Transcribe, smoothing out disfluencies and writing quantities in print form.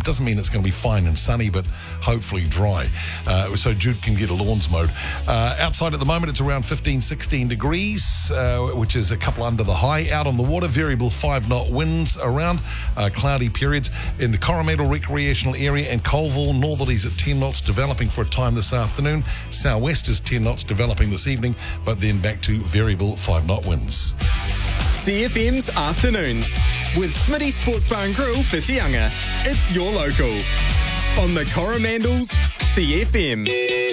Doesn't mean it's going to be fine and sunny, but hopefully dry. So Jude can get a lawns mowed. Outside at the moment, it's around 15, 16 degrees, which is a couple under the high. Out on the water, variable 5-knot winds around, cloudy periods. In the Coromandel Recreational Area and Colville, northerlies at 10 knots, developing for a time this afternoon. Southwest is 10 knots, developing this evening, but then back to variable 5-knot winds. CFM's Afternoons with Smitty Sports Bar and Grill, Whitianga. It's your local on the Coromandel's CFM.